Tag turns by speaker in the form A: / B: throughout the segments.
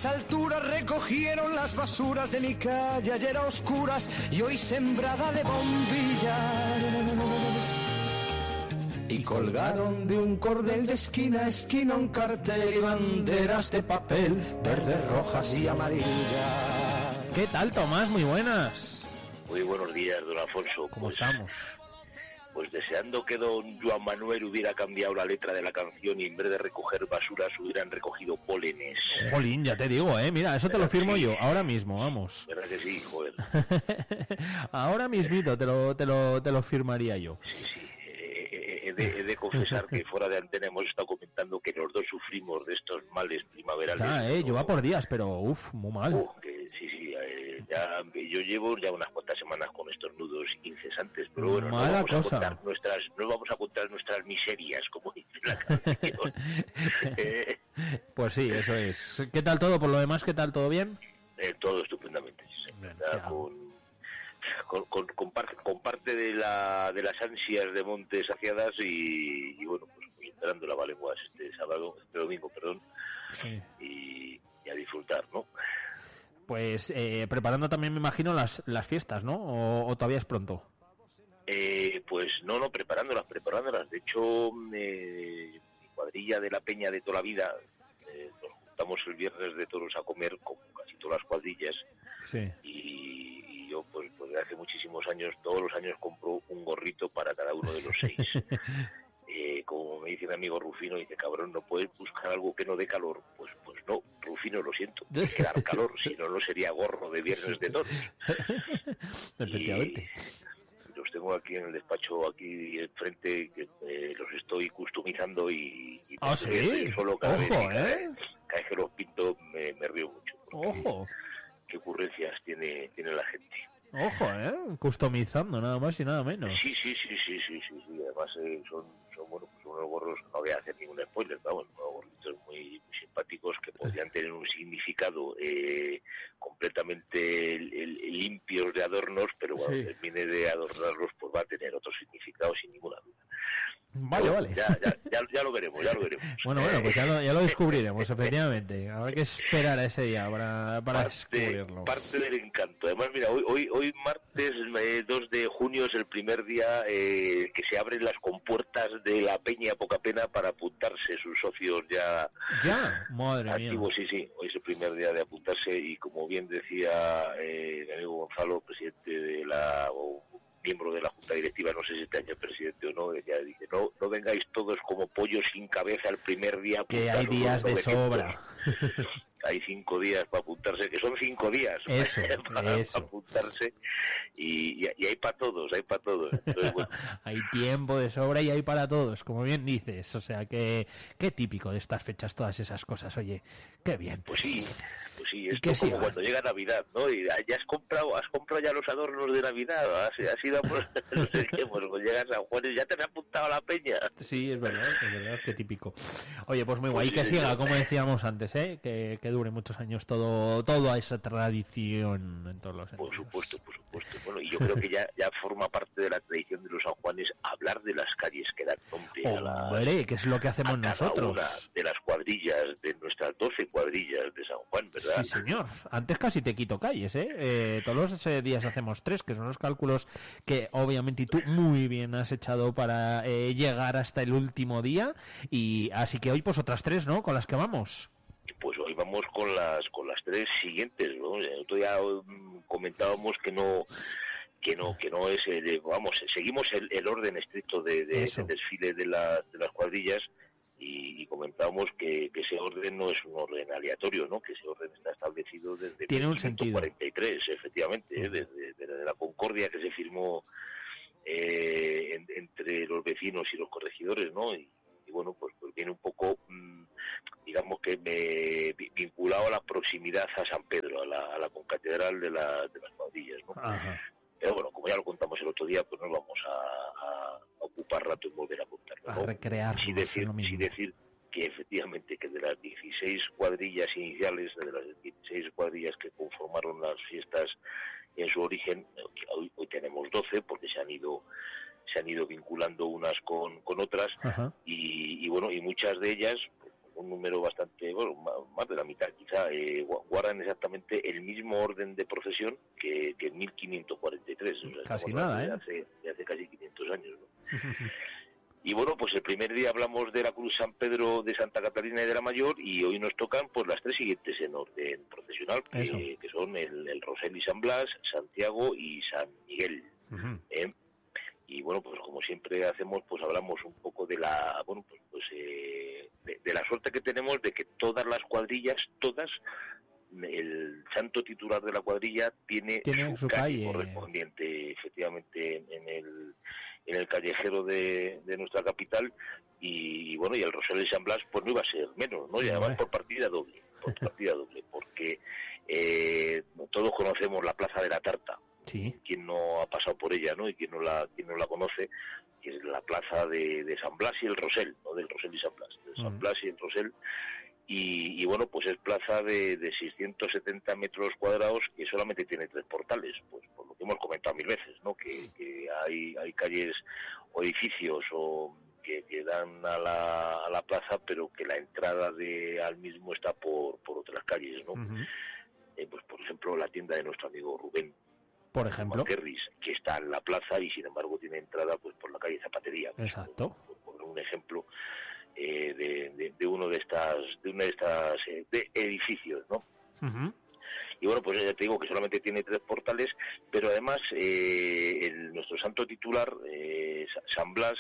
A: las alturas recogieron las basuras de mi calle ayer a oscuras y hoy sembrada de bombillas. Y colgaron de un cordel de esquina a esquina un cartel y banderas de papel, verdes, rojas y amarillas.
B: ¿Qué tal, Tomás? Muy buenas.
C: Muy buenos días, don Alfonso.
B: ¿Cómo estamos?
C: Pues deseando que don Joan Manuel hubiera cambiado la letra de la canción y en vez de recoger basuras hubieran recogido pólenes.
B: Jolín, ya te digo, mira, eso te lo firmo yo, ahora mismo, vamos.
C: ¿Verdad que sí, joder?
B: Ahora mismito te lo firmaría yo.
C: Sí. He de confesar que fuera de antena hemos estado comentando que los dos sufrimos de estos males primaverales.
B: Yo va por días, pero muy mal.
C: Yo llevo ya unas cuantas semanas con estos nudos incesantes, pero bueno,
B: Mala
C: no
B: cosa.
C: vamos a contar nuestras miserias, como dice la canción.
B: Pues sí, eso es. ¿Qué tal todo? Por lo demás, ¿qué tal? ¿Todo bien?
C: Todo estupendamente, sí, con parte de las ansias de montes saciadas y bueno, pues esperando la Valenguas este domingo,
B: sí.
C: y a disfrutar, ¿no?
B: Pues preparando también, me imagino, las fiestas, ¿no? ¿O todavía es pronto?
C: Pues no, preparándolas. De hecho, mi cuadrilla de la Peña de toda la vida, nos juntamos el viernes de toros a comer, como casi todas las cuadrillas,
B: sí.
C: Y yo, pues desde hace muchísimos años, todos los años compro un gorrito para cada uno de los 6. Como me dice mi amigo Rufino, dice, cabrón, ¿no puedes buscar algo que no dé calor? Pues no, Rufino, lo siento, tiene que dar calor, si no sería gorro de viernes de toros.
B: Efectivamente.
C: Los tengo aquí en el despacho, aquí enfrente, que los estoy customizando y
B: ¿sí?
C: Solo cada
B: Ojo,
C: vez que los pinto me río mucho.
B: Ojo.
C: Qué ocurrencias tiene la gente.
B: Ojo, customizando, nada más y nada menos.
C: Sí. Además son bueno, pues unos gorros, no voy a hacer ningún spoiler, vamos, unos gorritos muy simpáticos que podrían tener un significado completamente limpios de adornos, pero cuando termine de adornarlos, pues va a tener otro significado sin ninguna duda.
B: Vale.
C: Ya lo veremos.
B: Bueno, pues ya lo descubriremos, efectivamente. Habrá que esperar a ese día para descubrirlo.
C: Parte del encanto. Además, mira, hoy martes 2 de junio es el primer día que se abren las compuertas de la Peña Poca Pena para apuntarse sus socios ya
B: madre
C: activos.
B: mía.
C: Sí, hoy es el primer día de apuntarse y como bien decía mi amigo Gonzalo, presidente de miembro de la Junta Directiva, no sé si este año es presidente o no, dice, no vengáis todos como pollos sin cabeza el primer día.
B: Que hay días de sobra.
C: Hay 5 días para apuntarse, que son 5 días para apuntarse y hay para todos. Entonces, bueno.
B: Hay tiempo de sobra y hay para todos, como bien dices. O sea, que qué típico de estas fechas todas esas cosas. Oye, qué bien.
C: Pues sí, esto es como cuando llega Navidad, ¿no? Y ya has comprado ya los adornos de Navidad, has ido a por no sé qué, pues cuando llegas a San Juan y ya te han apuntado a la peña.
B: Sí, es verdad, qué típico. Oye, pues muy guay, que siga, como decíamos antes, que dure muchos años toda esa tradición en todos los sentidos.
C: Por supuesto. Bueno, y yo creo que ya forma parte de la tradición de los sanjuanes hablar de las calles que dan nombre
B: que es lo que hacemos nosotros.
C: Una de las cuadrillas, de nuestras 12 cuadrillas de San Juan, ¿verdad?
B: Sí, señor. Antes casi te quito calles, todos los días hacemos 3, que son los cálculos que obviamente tú muy bien has echado para llegar hasta el último día, y así que hoy pues otras 3, ¿no? Con las que vamos.
C: Pues hoy vamos con las 3 siguientes, ¿no? Nosotros ya comentábamos que no es seguimos el orden estricto de desfile de las cuadrillas y comentábamos que ese orden no es un orden aleatorio, ¿no? Que ese orden está establecido desde 1943, efectivamente, desde la concordia que se firmó entre los vecinos y los corregidores, ¿no? Y bueno, pues viene un poco, digamos que vinculado a la proximidad a San Pedro, a la concatedral de las cuadrillas, ¿no?
B: Ajá.
C: Pero bueno, como ya lo contamos el otro día, pues no vamos a ocupar rato en volver a contarlo, ¿no?
B: A recrear.
C: Sí decir que efectivamente que de las 16 cuadrillas iniciales, de las 16 cuadrillas que conformaron las fiestas en su origen, hoy tenemos 12 porque se han ido vinculando unas con otras.
B: Ajá.
C: y bueno, y muchas de ellas, un número bastante, bueno, más de la mitad quizá, guardan exactamente el mismo orden de procesión que en 1543. O sea,
B: casi nada,
C: de hace casi 500 años, ¿no? Y bueno, pues el primer día hablamos de la Cruz San Pedro, de Santa Catalina y de la Mayor, y hoy nos tocan pues las 3 siguientes en orden procesional, que son el Rosel y San Blas, Santiago y San Miguel. Y bueno, pues como siempre hacemos, pues hablamos un poco de la, bueno, de la suerte que tenemos de que todas las cuadrillas, el santo titular de la cuadrilla tiene su calle correspondiente, efectivamente, en el callejero de nuestra capital, y bueno, y el Rosel y San Blas pues no iba a ser menos, ¿no? Y además por partida doble, porque todos conocemos la Plaza de la Tarta.
B: Sí.
C: Quien no ha pasado por ella, ¿no? Y quien no la conoce, que es la plaza de San Blas y el Rosel, ¿no? Del Rosel y San Blas, de San Blas y el Rosel. Y bueno, pues es plaza de 670 metros cuadrados, que solamente tiene 3 portales, pues por lo que hemos comentado 1000 veces, ¿no? Que hay calles o edificios que dan a la plaza, pero que la entrada al mismo está por otras calles, ¿no? Pues por ejemplo, la tienda de nuestro amigo Rubén,
B: por ejemplo,
C: que está en la plaza y sin embargo tiene entrada pues por la calle Zapatería.
B: Exacto.
C: Por un ejemplo de uno de estas de edificios, ¿no? Y bueno, pues ya te digo que solamente tiene 3 portales, pero además nuestro santo titular, San Blas,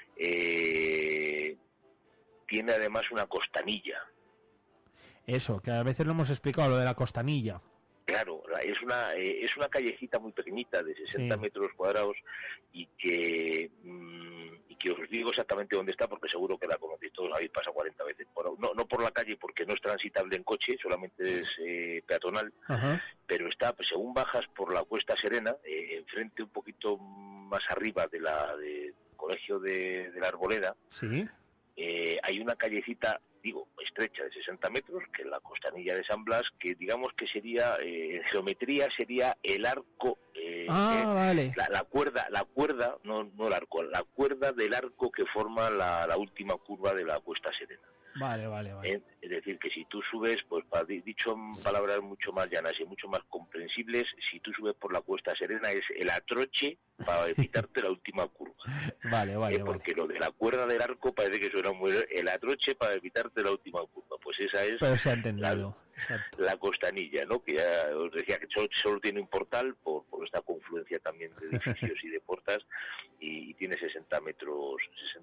C: tiene además una costanilla.
B: Eso, que a veces lo hemos explicado, lo de la costanilla.
C: Claro, es una callecita muy pequeñita de 60 metros cuadrados y que os digo exactamente dónde está, porque seguro que la conocéis todos, habéis pasado 40 veces. No por la calle, porque no es transitable en coche, solamente es peatonal, pero está, pues, según bajas por la Cuesta Serena, enfrente un poquito más arriba del colegio de la Arboleda, hay una callecita, digo, estrecha de 60 metros, que es la costanilla de San Blas, que digamos que sería, en geometría sería el arco,
B: vale.
C: la cuerda, no el arco, la cuerda del arco que forma la última curva de la Cuesta Serena.
B: Vale.
C: Es decir, que si tú subes, pues dicho en palabras mucho más llanas y mucho más comprensibles, si tú subes por la Cuesta Serena es el atroche para evitarte la última curva.
B: Vale.
C: Porque lo de la cuerda del arco parece que suena muy... El atroche para evitarte la última curva. Pues esa es...
B: Pero se ha entendido.
C: La costanilla, ¿no? Que ya os decía que solo tiene un portal por esta confluencia también de edificios y de puertas, y tiene 60 metritos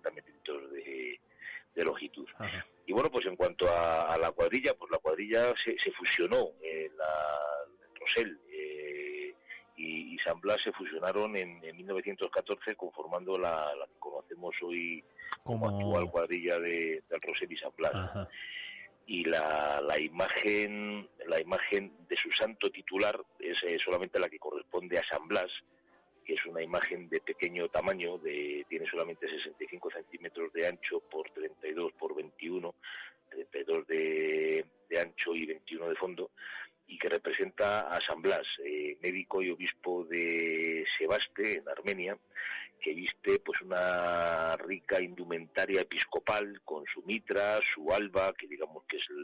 C: de longitud. Y bueno, pues en cuanto a la cuadrilla, pues la cuadrilla se fusionó, el Rosel y San Blas se fusionaron en 1914, conformando la que conocemos hoy como actual cuadrilla del Rosel y San Blas. Y la imagen de su santo titular es solamente la que corresponde a San Blas, que es una imagen de pequeño tamaño, tiene solamente 65 centímetros de ancho por 32 por 21, 32 de ancho y 21 de fondo, y que representa a San Blas, médico y obispo de Sebaste, en Armenia, que viste pues una rica indumentaria episcopal con su mitra, su alba, que digamos que es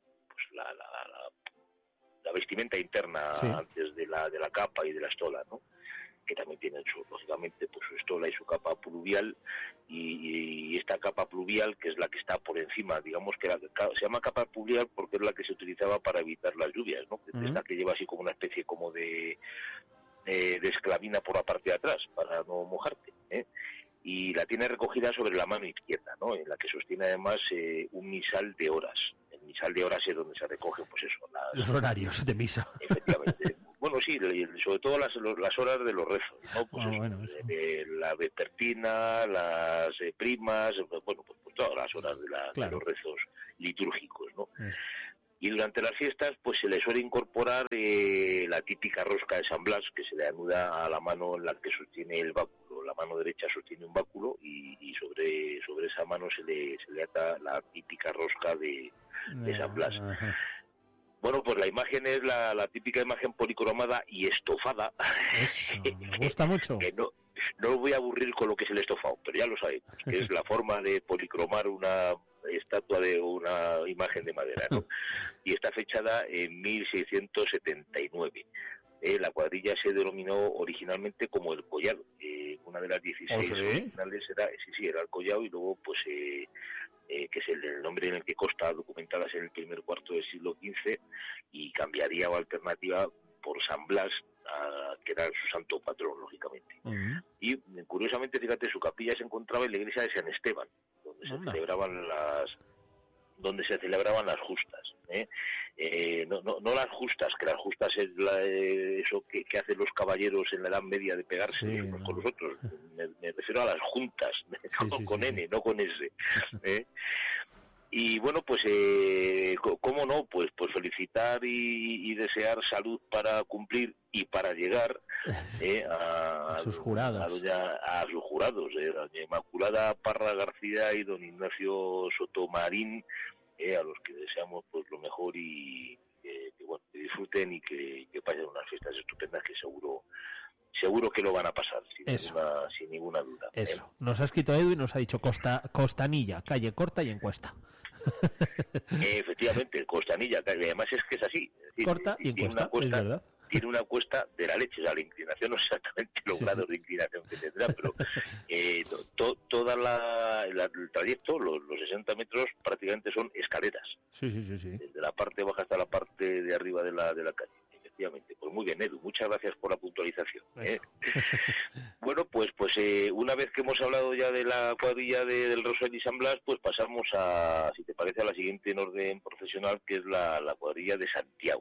C: la vestimenta interna antes de la capa y de la estola, ¿no? Que también tienen lógicamente pues su estola y su capa pluvial, y esta capa pluvial, que es la que está por encima, digamos que se llama capa pluvial porque es la que se utilizaba para evitar las lluvias, ¿no? Es la que lleva así como una especie como de esclavina por la parte de atrás para no mojarte, y la tiene recogida sobre la mano izquierda, ¿no? En la que sostiene además un misal de horas. El misal de horas es donde se recogen, pues eso,
B: los horarios de misa.
C: Efectivamente. Bueno, sí, sobre todo las horas de los rezos, ¿no? Pues de la vespertina, las primas, bueno, pues todas las horas de los rezos litúrgicos, ¿no? Y durante las fiestas, pues se le suele incorporar la típica rosca de San Blas, que se le anuda a la mano en la que sostiene el báculo. La mano derecha sostiene un báculo y sobre esa mano se le ata la típica rosca de San Blas. Bueno, pues la imagen es la típica imagen policromada y estofada.
B: Eso, me gusta mucho.
C: Que no os voy a aburrir con lo que es el estofado, pero ya lo sabéis, que es la forma de policromar una estatua de una imagen de madera, ¿no? Y está fechada en 1679. La cuadrilla se denominó originalmente como el Collado. Una de las 16 originales era el Collado, y luego pues que es el nombre en el que consta, documentadas en el primer cuarto del siglo XV, y cambiaría o alternativa por San Blas, que era su santo patrón, lógicamente. Y curiosamente, fíjate, su capilla se encontraba en la iglesia de San Esteban, donde se celebraban las justas, no las justas, que las justas es eso que hacen los caballeros en la Edad Media de pegarse unos con los otros. Me refiero a las juntas, con N, no con S. Y bueno, pues cómo no, pues felicitar y desear salud para cumplir y para llegar
B: a sus jurados,
C: a sus jurados, doña Inmaculada Parra García y don Ignacio Sotomarín, a los que deseamos pues lo mejor, y que disfruten y que pasen unas fiestas estupendas, que seguro que lo van a pasar, sin ninguna duda.
B: Eso. Nos ha escrito Edu y nos ha dicho Costanilla, calle corta y encuesta.
C: Efectivamente, Costanilla, además es que es así. Es decir,
B: corta y encuesta, es verdad.
C: Tiene una cuesta de la leche, o sea, la inclinación, no sé exactamente los grados de inclinación que tendrá, pero toda el trayecto, los 60 metros, prácticamente son escaleras.
B: Sí.
C: Desde la parte baja hasta la parte de arriba de la calle. Efectivamente. Pues muy bien, Edu, muchas gracias por la puntualización. Bueno, pues una vez que hemos hablado ya de la cuadrilla del Rosario y San Blas, pues pasamos a, si te parece, a la siguiente en orden profesional, que es la cuadrilla de Santiago.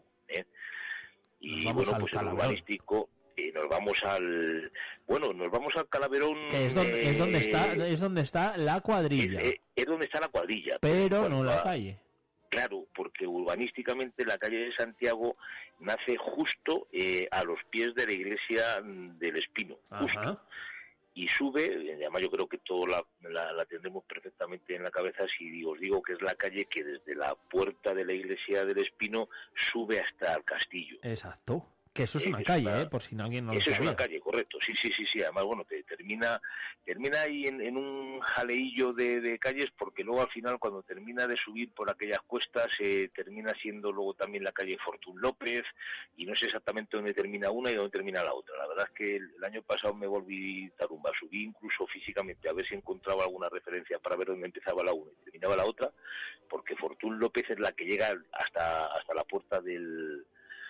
C: Y bueno, pues el urbanístico, nos vamos al Calaverón,
B: que es donde está la cuadrilla.
C: Es donde está la cuadrilla,
B: pero no la calle.
C: Claro, porque urbanísticamente la calle de Santiago nace justo a los pies de la iglesia del Espino, justo. Y sube, además yo creo que todos la tendremos perfectamente en la cabeza si os digo que es la calle que desde la puerta de la iglesia del Espino sube hasta el castillo.
B: Exacto. Que eso es una calle, por si alguien no lo sabía.
C: Eso es una calle, correcto. Sí. Además, bueno, termina ahí en un jaleillo de calles, porque luego al final, cuando termina de subir por aquellas cuestas, termina siendo luego también la calle Fortún López, y no sé exactamente dónde termina una y dónde termina la otra. La verdad es que el año pasado me volví tarumba, subí incluso físicamente a ver si encontraba alguna referencia para ver dónde empezaba la una y terminaba la otra, porque Fortún López es la que llega hasta la puerta del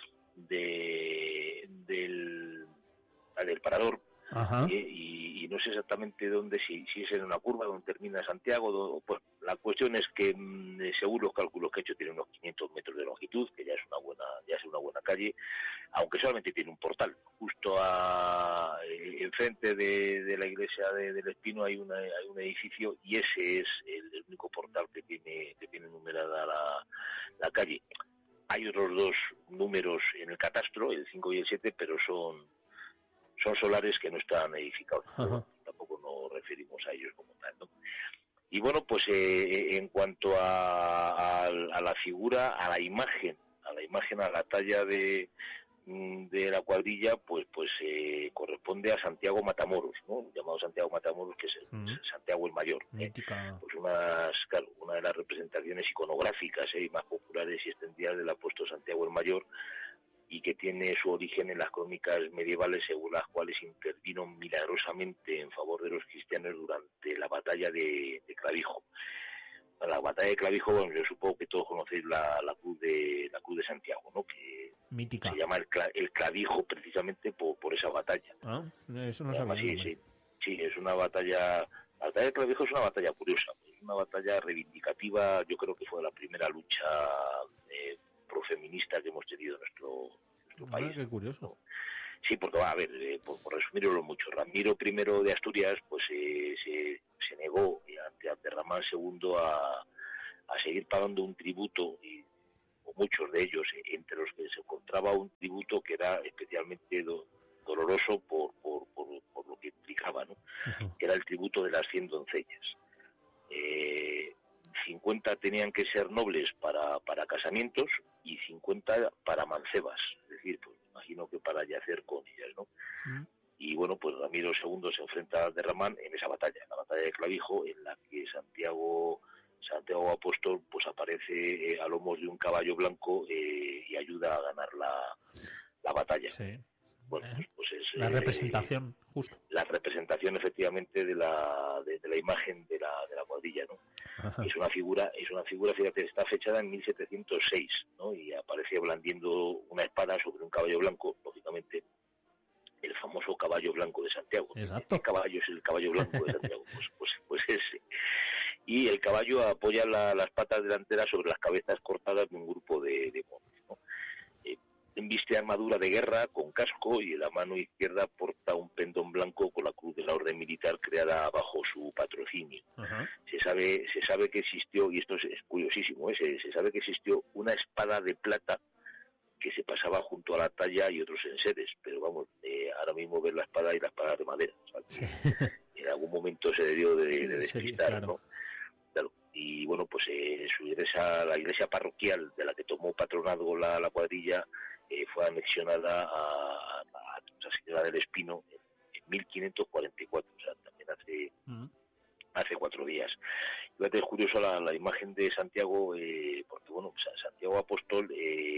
C: parador, y no sé exactamente dónde, si es en una curva donde termina Santiago, pues la cuestión es que según los cálculos que he hecho tiene unos 500 metros de longitud, que ya es una buena calle, aunque solamente tiene un portal. Justo enfrente de la iglesia del Espino hay un edificio, y ese es el único portal que tiene numerada la calle. Hay otros dos números en el catastro, el 5 y el 7, pero son solares que no están edificados. Tampoco nos referimos a ellos como tal, ¿no? Y bueno, pues en cuanto a la figura, a la imagen, a la talla de la cuadrilla, pues corresponde a Santiago Matamoros, ¿no? Llamado Santiago Matamoros, que es el Santiago el Mayor. Pues una de las representaciones iconográficas más populares y extendidas del apóstol Santiago el Mayor, y que tiene su origen en las crónicas medievales, según las cuales intervino milagrosamente en favor de los cristianos durante la batalla de Clavijo. La batalla de Clavijo, bueno, yo supongo que todos conocéis la cruz de Santiago, ¿no? Que
B: mítica.
C: Se llama el Clavijo precisamente por esa batalla.
B: Eso no sabía.
C: Sí, es una batalla. La batalla de Clavijo es una batalla curiosa, es una batalla reivindicativa. Yo creo que fue la primera lucha profeminista que hemos tenido en nuestro país.
B: Qué curioso.
C: ¿No? Sí, porque a ver, por resumirlo mucho, Ramiro I de Asturias pues se negó ante Abderramán II a seguir pagando un tributo, y muchos de ellos, entre los que se encontraba un tributo que era especialmente doloroso por lo que implicaba, ¿no? Que era el tributo de las 100 doncellas. 50 tenían que ser nobles para casamientos y 50 para mancebas, es decir, pues imagino que para yacer con ellas, ¿no? Y bueno, pues Ramiro II se enfrenta a Abderramán en esa batalla, en la batalla de Clavijo, en la que Santiago Santiago Apóstol pues aparece a lomos de un caballo blanco y ayuda a ganar la batalla.
B: Sí.
C: Bueno, pues es
B: la representación, justo.
C: La representación efectivamente de la imagen de la cuadrilla, ¿no? Es una figura, fíjate, está fechada en 1706, ¿no? Y aparece blandiendo una espada sobre un caballo blanco, lógicamente, el famoso caballo blanco de Santiago.
B: Exacto.
C: ¿Qué caballo es el caballo blanco de Santiago? Pues ese. Y el caballo apoya las patas delanteras sobre las cabezas cortadas de un grupo de monos, ¿no? Viste armadura de guerra con casco y en la mano izquierda porta un pendón blanco con la cruz de la orden militar creada bajo su patrocinio. Se sabe que existió, y esto es curiosísimo, se sabe que existió una espada de plata que se pasaba junto a la talla y otros enseres, pero vamos, ahora mismo ver la espada y la espada de madera, ¿sabes? En algún momento se debió de despistar, claro. ¿No? Claro. Y bueno, pues la iglesia parroquial de la que tomó patronazgo la cuadrilla fue anexionada a Nuestra Señora del Espino en 1544, o sea, también hace 4 días. Fíjate, es curioso la imagen de Santiago, porque bueno, Santiago Apóstol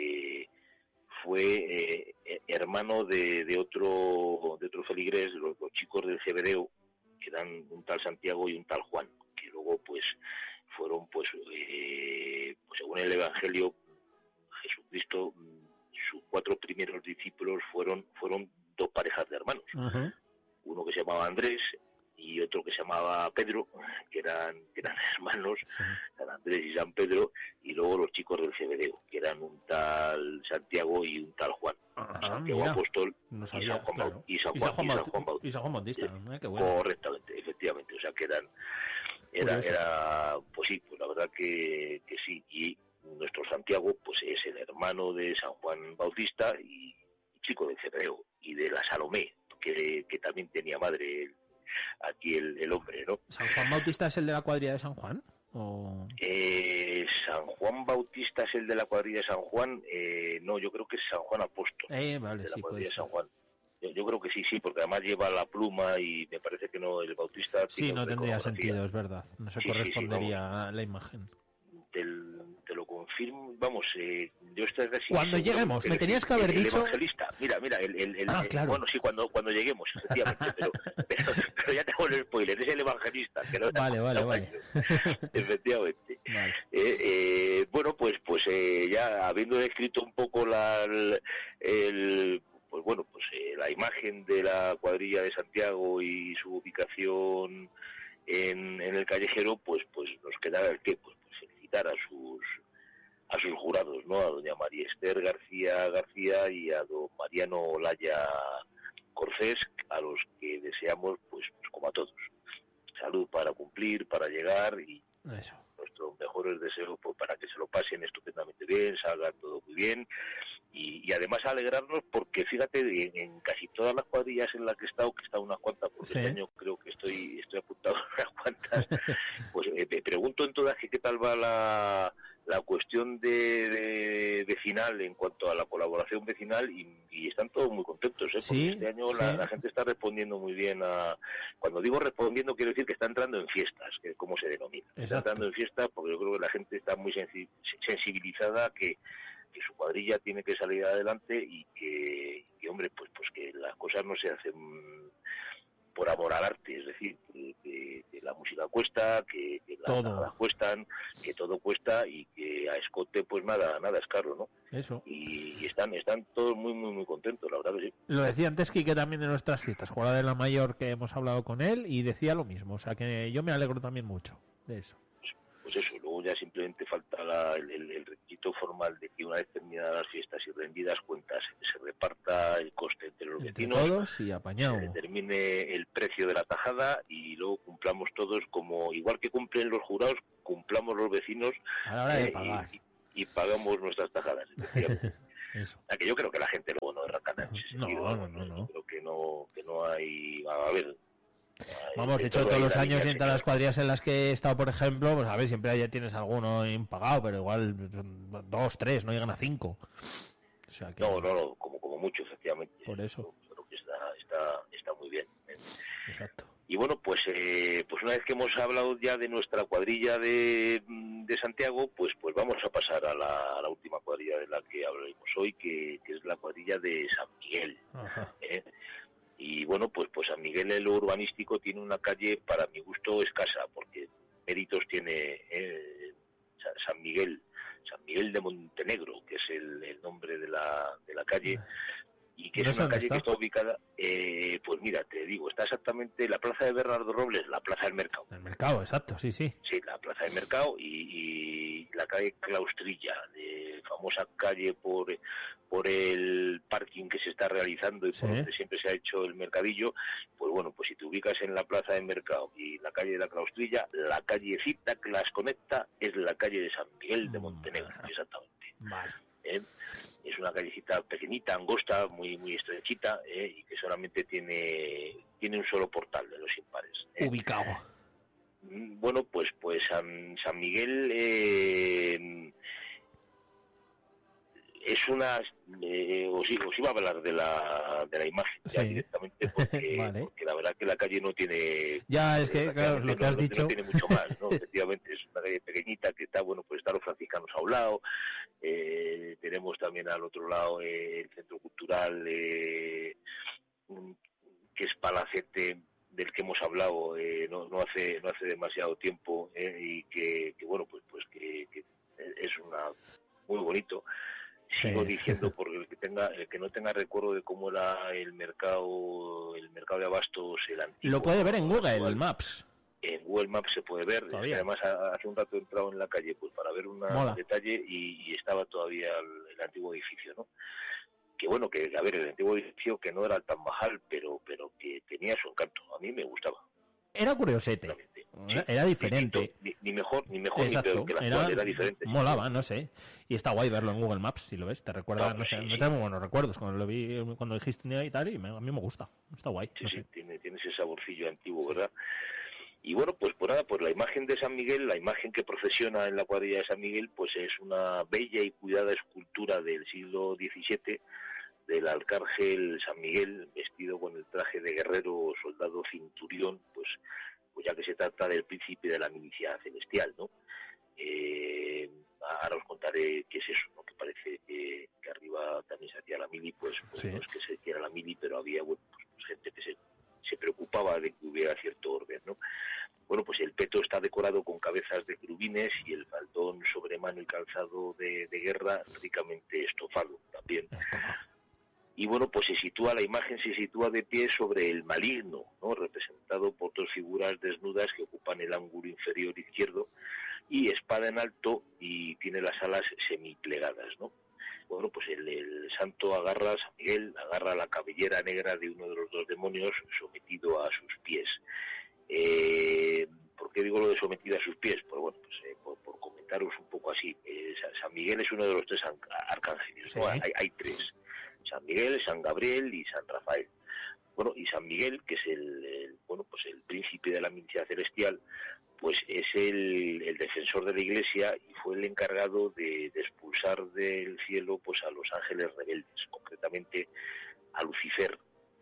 C: fue hermano de otro feligrés, los chicos del Cebedeo, que eran un tal Santiago y un tal Juan, que luego pues fueron pues según el Evangelio, Jesucristo, sus 4 primeros discípulos fueron 2 parejas de hermanos. Uno que se llamaba Andrés y otro que se llamaba Pedro, que eran hermanos, San Andrés y San Pedro, y luego los chicos del Cebedeo, que eran un tal Santiago y un tal Juan. Santiago Apóstol y San
B: Juan Bautista. Qué bueno.
C: Correctamente, efectivamente, o sea que era pues sí, pues la verdad que sí. Y nuestro Santiago pues es el hermano de San Juan Bautista y chico del Cebedeo y de la Salomé, que también tenía madre aquí el hombre, ¿no?
B: ¿San Juan Bautista es el de la cuadrilla de San Juan? ¿O?
C: San Juan Bautista es el de la cuadrilla de San Juan, no, yo creo que es San Juan Apóstol,
B: vale,
C: de la
B: sí,
C: cuadrilla de San Juan. Yo creo que sí, porque además lleva la pluma y me parece que no, el Bautista...
B: Sí, no tendría sentido, es verdad, no se correspondería a la imagen.
C: Te lo confirmo, vamos, yo estoy recién...
B: Cuando lleguemos, me tenías que haber dicho...
C: El evangelista, mira,
B: claro.
C: Bueno, sí, cuando lleguemos, efectivamente, pero ya te hago el spoiler, es el evangelista. Que no,
B: vale.
C: Efectivamente. Vale. Bueno, pues ya habiendo descrito un poco la imagen de la cuadrilla de Santiago y su ubicación en el callejero, pues nos queda el qué, pues felicitar a sus jurados, ¿no? A doña María Esther García y a don Mariano Olaya Corcés, a los que deseamos, pues como a todos, salud para cumplir, para llegar y
B: eso.
C: Nuestros mejores deseos pues, para que se lo pasen estupendamente bien, salga todo muy bien y además alegrarnos porque fíjate en casi todas las cuadrillas en las que he estado unas cuantas, porque este año creo que estoy apuntado a unas cuantas, pues me pregunto en todas qué tal va la cuestión de vecinal en cuanto a la colaboración vecinal y están todos muy contentos, porque este año la gente está respondiendo muy bien cuando digo respondiendo quiero decir que está entrando en fiestas, que es como se denomina.
B: Exacto.
C: Está entrando en fiestas porque yo creo que la gente está muy sensibilizada que su cuadrilla tiene que salir adelante y que hombre, pues que las cosas no se hacen por amor al arte, es decir, que la música cuesta, que las nada cuestan, que todo cuesta y que a escote pues nada es caro, ¿no?
B: Eso.
C: Y están todos muy muy muy contentos, la verdad que sí.
B: Lo decía antes Quique también en nuestras fiestas, jugada de la mayor que hemos hablado con él y decía lo mismo, o sea que yo me alegro también mucho de eso.
C: Pues eso, luego ya simplemente falta el requisito formal de que una vez terminadas las fiestas y rendidas cuentas se reparta el coste entre los vecinos,
B: todos y apañado.
C: Se determine el precio de la tajada y luego cumplamos todos como igual que cumplen los jurados, cumplamos los vecinos
B: a la hora de pagar.
C: Y pagamos nuestras tajadas.
B: Eso.
C: Que yo creo que la gente luego no es racana en ese sentido.
B: No.
C: Creo que no hay, a ver.
B: Vamos, de hecho, todos los años y entre las cuadrillas en las que he estado, por ejemplo, pues a ver, siempre ya tienes alguno impagado, pero igual 2, 3, no llegan a 5. O sea que...
C: No, como mucho, efectivamente.
B: Por eso.
C: Creo que está muy bien.
B: Exacto.
C: Y bueno, pues una vez que hemos hablado ya de nuestra cuadrilla de Santiago, pues vamos a pasar a la última cuadrilla de la que hablaremos hoy, que es la cuadrilla de San Miguel. Y bueno, pues San Miguel en lo urbanístico tiene una calle para mi gusto escasa, porque méritos tiene San Miguel de Montenegro, que es el nombre de la calle. Y que es una calle que está ubicada, pues mira, te digo, está exactamente la plaza de Bernardo Robles, la plaza del Mercado.
B: El Mercado, exacto, sí. Sí,
C: la plaza del Mercado y la calle Claustrilla, famosa calle por el parking que se está realizando y por donde siempre se ha hecho el mercadillo. Pues bueno, pues si te ubicas en la plaza del Mercado y la calle de la Claustrilla, la callecita que las conecta es la calle de San Miguel de Montenegro, exactamente.
B: Vale.
C: Es una callecita pequeñita, angosta, muy muy estrechita, y que solamente tiene un solo portal de los impares.
B: Ubicado.
C: Bueno, pues San Miguel es una... os iba a hablar de la imagen ya directamente, porque,
B: vale.
C: Porque la verdad que la calle no tiene...
B: Ya, es que claro, lo que has dicho...
C: No tiene mucho más, ¿no? Efectivamente, es una calle pequeñita que está, bueno, pues están los franciscanos a un lado, tenemos también al otro lado el centro cultural, que es Palacete, del que hemos hablado no hace demasiado tiempo, y que bueno, pues que es muy bonito. Sigo diciendo, porque el que no tenga recuerdo de cómo era el mercado de abastos, el antiguo...
B: Lo puede ver en Google Maps.
C: En Google Maps se puede ver. Además, hace un rato he entrado en la calle pues para ver un detalle y estaba todavía el antiguo edificio, ¿no? Que bueno, que a ver, el antiguo edificio que no era tan bajal, pero que tenía su encanto. A mí me gustaba.
B: Era curiosete. Sí, era diferente.
C: Ni mejor ni peor que la actual, era diferente.
B: Molaba, no sé. Y está guay verlo en Google Maps, si lo ves. Te recuerda,
C: claro,
B: no sé, me trae muy buenos recuerdos cuando lo vi, cuando dijiste y tal, y a mí me gusta. Está guay.
C: Sí,
B: no
C: sí,
B: sé.
C: tiene ese saborcillo antiguo, ¿verdad? Y bueno, pues por nada, pues la imagen de San Miguel, la imagen que procesiona en la cuadrilla de San Miguel, pues es una bella y cuidada escultura del siglo XVII, del arcángel San Miguel, vestido con el traje de guerrero soldado centurión, pues ya que se trata del príncipe de la milicia celestial, ¿no? Ahora os contaré qué es eso, ¿no? Que parece que arriba también se hacía la mili, pues no es que se hiciera la mili, pero había pues gente que se preocupaba de que hubiera cierto orden, ¿no? Bueno, pues el peto está decorado con cabezas de querubines y el faldón sobre mano y calzado de guerra ricamente estofado también. Y bueno, pues la imagen se sitúa de pie sobre el maligno, ¿no? Representado por dos figuras desnudas que ocupan el ángulo inferior izquierdo, y espada en alto, y tiene las alas semiplegadas, ¿no? Bueno, pues el santo San Miguel agarra la cabellera negra de uno de los dos demonios sometido a sus pies. ¿Por qué digo lo de sometido a sus pies? Pues bueno, pues por comentaros un poco así. San Miguel es uno de los tres arcángeles, ¿no? Hay tres: San Miguel, San Gabriel y San Rafael. Bueno, y San Miguel, que es el príncipe de la milicia celestial, pues es el defensor de la Iglesia y fue el encargado de expulsar del cielo pues a los ángeles rebeldes, concretamente a Lucifer.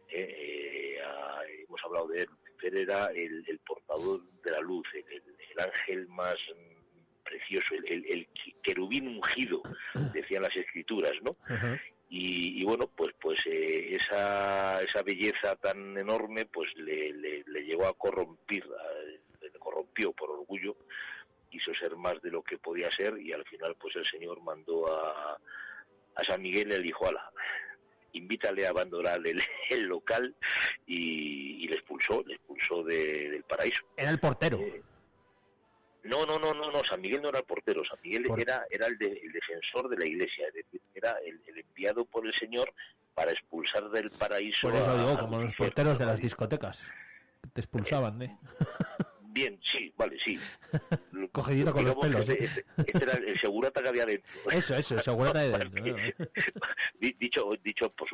C: Hemos hablado de él. Lucifer era el portador de la luz, el ángel más precioso, el querubín ungido, decían las escrituras, ¿no? Uh-huh. Y bueno, pues esa belleza tan enorme pues le llevó a le corrompió por orgullo, quiso ser más de lo que podía ser, y al final pues el Señor mandó a San Miguel, le dijo: ala, invítale a abandonar el local, y le expulsó del paraíso.
B: Era el portero.
C: No, San Miguel no era el portero, San Miguel era el defensor de la Iglesia, es decir, era el enviado por el Señor para expulsar del paraíso.
B: Por eso digo, como los porteros de las discotecas, te expulsaban,
C: Bien, sí, vale, sí.
B: Cogidito con los pelos.
C: Este era el segurata que había dentro.
B: Eso, el segurata de dentro.
C: Dicho por su